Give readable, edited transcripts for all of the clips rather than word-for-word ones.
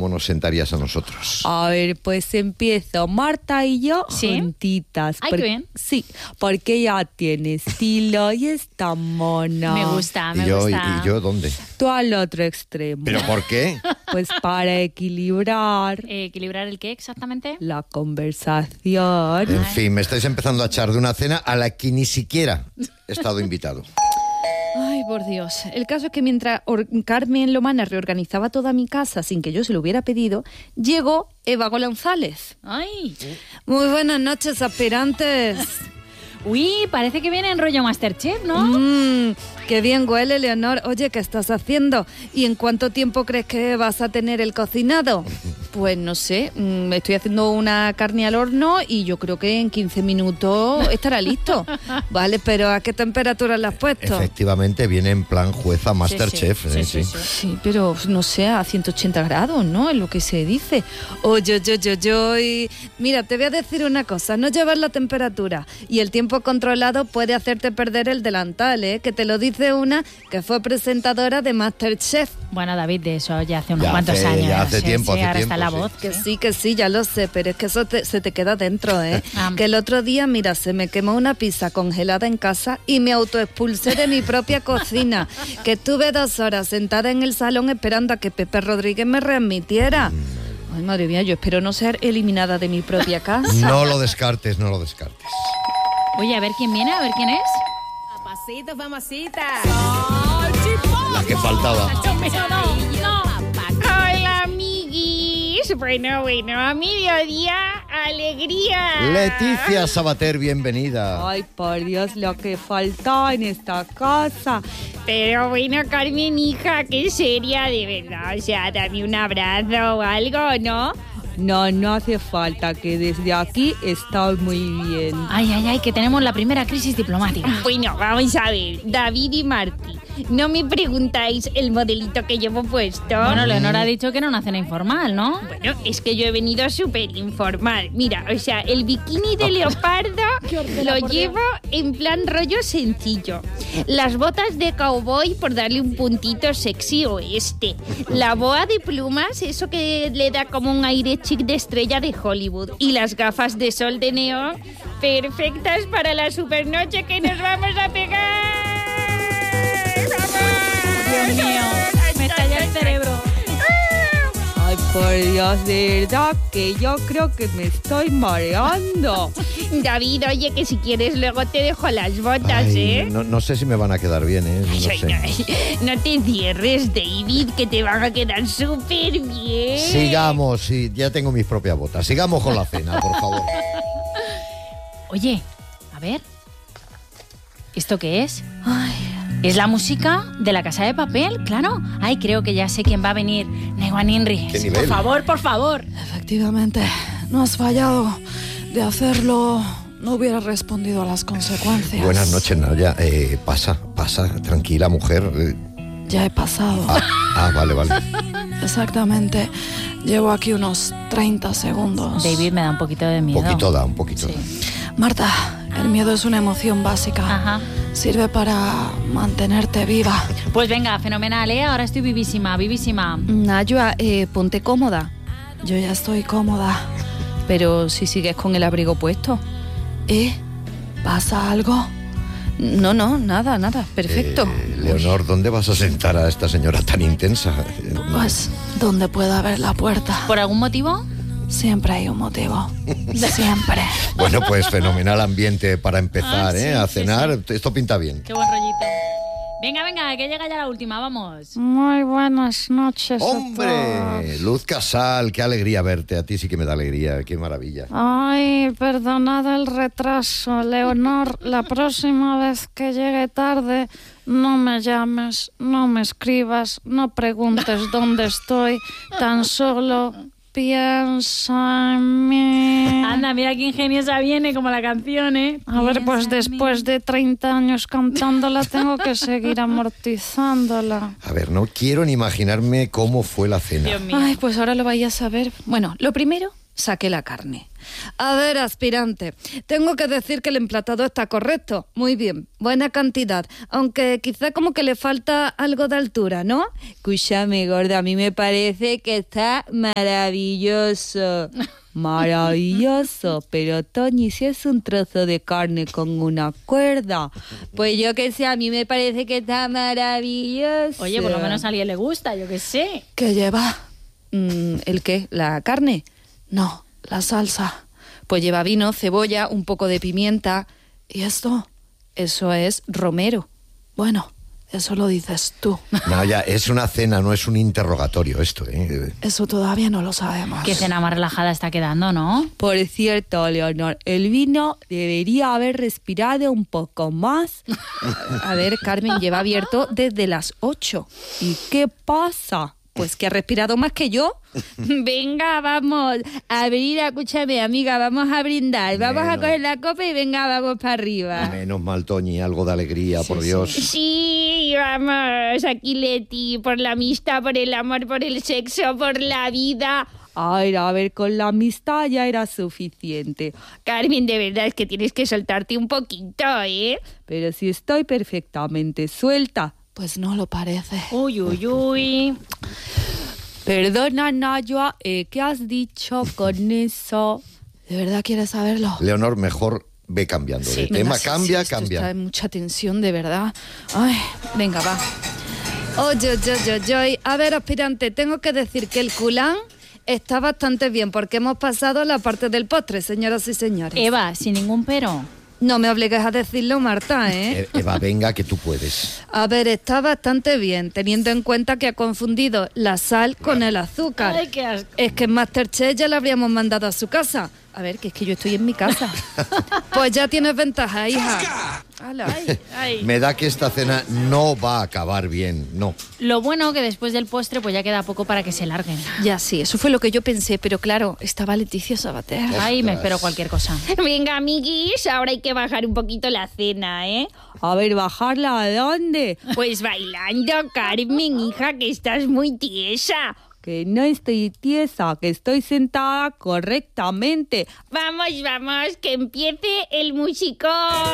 ¿cómo nos sentarías a nosotros? A ver, pues empiezo. Marta y yo juntitas. Ay, qué bien. Sí, porque ella tiene estilo y está mona. Me gusta, ¿Y yo dónde? Tú al otro extremo. ¿Pero por qué? Pues para equilibrar. ¿Equilibrar el qué exactamente? La conversación. En fin, me estáis empezando a echar de una cena a la que ni siquiera he estado invitado. Ay, por Dios. El caso es que mientras Carmen Lomana reorganizaba toda mi casa sin que yo se lo hubiera pedido, llegó Eva González. ¡Ay! Muy buenas noches, aspirantes. Uy, parece que viene en rollo Masterchef, ¿no? Qué bien huele, Leonor. Oye, ¿qué estás haciendo? ¿Y en cuánto tiempo crees que vas a tener el cocinado? Pues no sé, estoy haciendo una carne al horno y yo creo que en 15 minutos estará listo. Vale, pero ¿a qué temperatura la has puesto? Efectivamente, viene en plan jueza Masterchef. Sí. Sí, pero no sé, a 180 grados, ¿no? Es lo que se dice. Oye, y mira, te voy a decir una cosa, no llevar la temperatura y el tiempo controlado puede hacerte perder el delantal, ¿eh? Que te lo dice una que fue presentadora de Masterchef. Bueno, David, de eso ya hace unos cuantos años. Ya hace tiempo, ahora hace está tiempo, la voz. Que sí, ya lo sé, pero es que eso se te queda dentro, ¿eh? Que el otro día, mira, se me quemó una pizza congelada en casa y me autoexpulsé de mi propia cocina, que estuve 2 horas sentada en el salón esperando a que Pepe Rodríguez me readmitiera. Ay, madre mía, yo espero no ser eliminada de mi propia casa. No lo descartes, no lo descartes. Oye, a ver quién viene, a ver quién es. Papacitos, mamacita. La que faltaba. No. Hola, amiguis. Bueno, a mediodía, alegría. Leticia Sabater, bienvenida. Ay, por Dios, lo que falta en esta casa. Pero bueno, Carmen, hija, qué seria, de verdad. O sea, dame un abrazo o algo, ¿no? No hace falta, que desde aquí estoy muy bien. Ay, que tenemos la primera crisis diplomática. Bueno, vamos a ver, David y Martí, no me preguntáis el modelito que llevo puesto. Bueno, Leonor ha dicho que era una cena informal, ¿no? Bueno, es que yo he venido súper informal. Mira, o sea, el bikini de leopardo lo llevo en plan rollo sencillo. Las botas de cowboy por darle un puntito sexy oeste. La boa de plumas, eso que le da como un aire chic de estrella de Hollywood. Y las gafas de sol de neón, perfectas para la supernoche que nos vamos a pegar. Dios mío, me estalla el cerebro. Ay, por Dios, de verdad que yo creo que me estoy mareando. David, oye, que si quieres luego te dejo las botas, Ay, no sé si me van a quedar bien, ¿eh? No sé. No te cierres, David, que te van a quedar súper bien. Sigamos, sí, ya tengo mis propias botas. Sigamos con la cena, por favor. Oye, a ver. ¿Esto qué es? Es la música de La Casa de Papel, claro. Ay, creo que ya sé quién va a venir. Neguan Inri. ¿Qué nivel? Por favor. Efectivamente, no has fallado. De hacerlo, no hubiera respondido a las consecuencias. Buenas noches, Naya. Pasa, tranquila, mujer. Ya he pasado. Vale. Exactamente. Llevo aquí unos 30 segundos. David, me da un poquito de miedo. Un poquito. Marta, el miedo es una emoción básica. Ajá. Sirve para mantenerte viva. Pues venga, fenomenal, ¿eh? Ahora estoy vivísima. Nayua, ponte cómoda. Yo ya estoy cómoda. Pero si sigues con el abrigo puesto. ¿Pasa algo? No, nada, perfecto. Leonor, ¿dónde vas a sentar a esta señora tan intensa? Pues, donde pueda ver la puerta. ¿Por algún motivo? Siempre hay un motivo. Siempre. Bueno, pues fenomenal ambiente para empezar, a cenar. Sí. Esto pinta bien. Qué buen rollito. Venga, que llega ya la última, vamos. Muy buenas noches. ¡Hombre! Luz Casal, qué alegría verte. A ti sí que me da alegría, qué maravilla. Ay, perdonad el retraso, Leonor. La próxima vez que llegue tarde, no me llames, no me escribas, no preguntes dónde estoy, tan solo piensa en mí. Anda, mira qué ingeniosa viene, como la canción, ¿eh? A ver, pues después de 30 años cantándola, tengo que seguir amortizándola. A ver, no quiero ni imaginarme cómo fue la cena. Dios mío. Ay, pues ahora lo vais a saber. Bueno, lo primero, saqué la carne. A ver, aspirante, tengo que decir que el emplatado está correcto. Muy bien, buena cantidad. Aunque quizá como que le falta algo de altura, ¿no? Escúchame, gorda, a mí me parece que está maravilloso. Maravilloso, pero Toñi, si es un trozo de carne con una cuerda, pues yo qué sé, a mí me parece que está maravilloso. Oye, por lo menos a alguien le gusta, yo qué sé. ¿Qué lleva? ¿El qué? ¿La carne? No, la salsa. Pues lleva vino, cebolla, un poco de pimienta. ¿Y esto? Eso es romero. Bueno, eso lo dices tú. No, ya, es una cena, no es un interrogatorio esto, ¿eh? Eso todavía no lo sabemos. Qué cena más relajada está quedando, ¿no? Por cierto, Leonor, el vino debería haber respirado un poco más. A ver, Carmen, lleva abierto desde las 8. ¿Y qué pasa? Pues que ha respirado más que yo. Venga, vamos a abrir, escúchame, amiga, vamos a brindar. Vamos a coger la copa y venga, vamos para arriba. Menos mal, Toñi, algo de alegría, por Dios. Sí, vamos, aquí Leti, por la amistad, por el amor, por el sexo, por la vida. Ay, a ver, con la amistad ya era suficiente. Carmen, de verdad es que tienes que soltarte un poquito, ¿eh? Pero si estoy perfectamente suelta. Pues no lo parece. Uy, uy, uy. Perdona, Nayua, ¿qué has dicho con eso? ¿De verdad quieres saberlo? Leonor, mejor ve cambiando. Sí. El tema cambia, esto cambia. Está en mucha tensión, de verdad. Ay, venga, va. Oye. A ver, aspirante, tengo que decir que el culán está bastante bien porque hemos pasado la parte del postre, señoras y señores. Eva, sin ningún pero. No me obligues a decirlo, Marta, ¿eh? Eva, venga, que tú puedes. A ver, está bastante bien, teniendo en cuenta que ha confundido la sal con el azúcar. Ay, qué asco. Es que en Masterchef ya la habríamos mandado a su casa. A ver, que es que yo estoy en mi casa. Pues ya tienes ventaja, hija. Ala. Ay. Me da que esta cena no va a acabar bien, no. Lo bueno que después del postre pues ya queda poco para que se larguen. Ya sí, eso fue lo que yo pensé, pero claro, estaba Leticia Sabater. Ay, me espero cualquier cosa. Venga, amiguis, ahora hay que bajar un poquito la cena, ¿eh? A ver, ¿bajarla a dónde? Pues bailando, Carmen, hija, que estás muy tiesa. Que no estoy tiesa, que estoy sentada correctamente. Vamos, que empiece el musicón.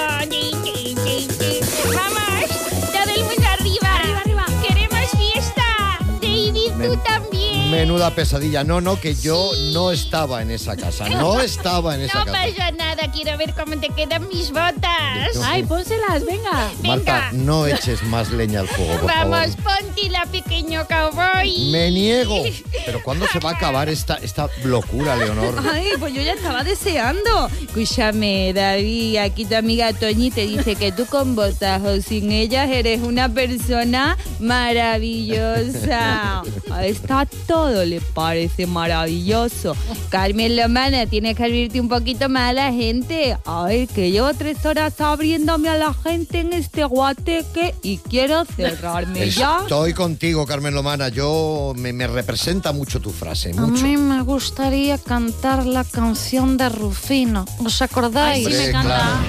Vamos, todo el mundo arriba. Arriba. Queremos fiesta. David, tú también. Menuda pesadilla. No, que yo no estaba en esa casa. No estaba en esa No casa. pasa nada, quiero ver cómo te quedan mis botas. Ay, pónselas, venga. Marta, no eches más leña al fuego, por Vamos, favor. póntela, pequeño cowboy. Me niego. Pero ¿cuándo se va a acabar esta locura, Leonor? Ay, pues yo ya estaba deseando. Escúchame, David, aquí tu amiga Toñi te dice que tú con botas o sin ellas eres una persona maravillosa. A esta todo le parece maravilloso. Carmen Lomana, tienes que abrirte un poquito más a la gente. A ver, que llevo 3 horas abriéndome a la gente en este guateque y quiero cerrarme ya. Estoy contigo, Carmen Lomana. Yo me representa mucho tu frase, mucho. A mí me gustaría cantar la canción de Rufino. ¿Os acordáis? Ay, sí, me Hombre, encanta. claro.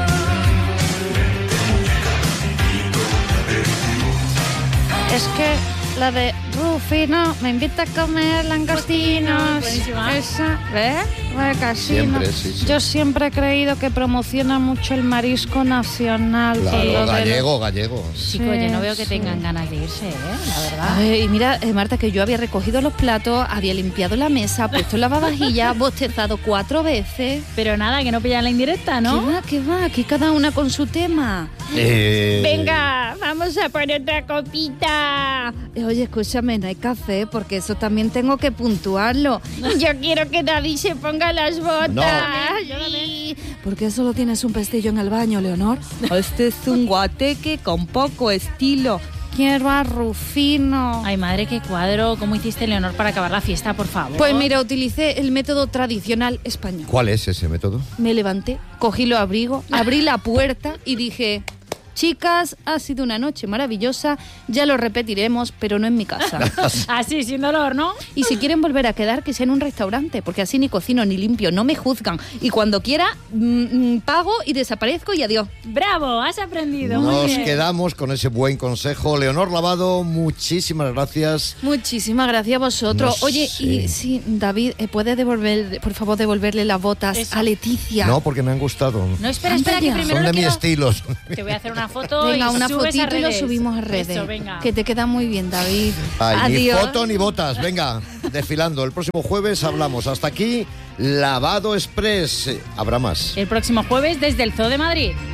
Es que la de Rufino me invita a comer langostinos. Buenísima. Esa, ¿ves? La de Casino. Siempre, sí. Yo siempre he creído que promociona mucho el marisco nacional. Claro, Lo de- gallego. Chico, yo no veo que tengan ganas de irse, la verdad. Ay, y mira, Marta, que yo había recogido los platos, había limpiado la mesa, puesto el lavavajillas, bostezado 4 veces. Pero nada, que no pillan la indirecta, ¿no? ¿Qué va? Aquí cada una con su tema. Venga, vamos a por otra copita. Oye, escúchame, no hay café, porque eso también tengo que puntuarlo. Yo quiero que Daddy se ponga las botas. No. Sí. ¿Por qué solo tienes un pestillo en el baño, Leonor? Este es un guateque con poco estilo. Quiero a Rufino. Ay, madre, qué cuadro. ¿Cómo hiciste, Leonor, para acabar la fiesta, por favor? Pues mira, utilicé el método tradicional español. ¿Cuál es ese método? Me levanté, cogí los abrigos, abrí la puerta y dije, Chicas, ha sido una noche maravillosa, ya lo repetiremos, pero no en mi casa. Así, sin dolor, ¿no? Y si quieren volver a quedar, que sea en un restaurante, porque así ni cocino ni limpio, no me juzgan. Y cuando quiera, pago y desaparezco y adiós. ¡Bravo! Has aprendido. Muy Nos bien. quedamos con ese buen consejo. Leonor Lavado, muchísimas gracias. Muchísimas gracias a vosotros. No Oye, sé. y sí, David, ¿puedes por favor devolverle las botas Eso. a Leticia? No, porque me han gustado. No, espera, Anda que ya. primero Son lo de mi quiero... estilo. Te voy a hacer una foto Venga, y una subes a fotito y lo redes. subimos a redes. Eso, venga. Que te queda muy bien, David. Ay, ni Adiós. foto ni botas. Venga, desfilando. El próximo jueves hablamos. Hasta aquí, Lavado Express. Habrá más. El próximo jueves desde el Zoo de Madrid.